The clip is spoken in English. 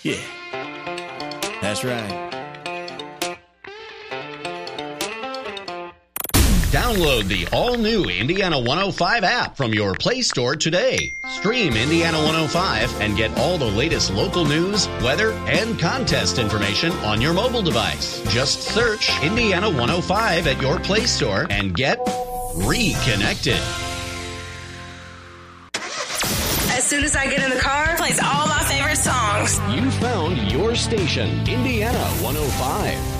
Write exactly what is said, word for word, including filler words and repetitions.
Yeah, that's right. Download the all-new Indiana one oh five app from your Play Store today. Stream Indiana one oh five and get all the latest local news, weather, and contest information on your mobile device. Just search Indiana one oh five at your Play Store and get reconnected. As soon as I get in the car, it plays all my favorite songs. You found your station, Indiana one oh five.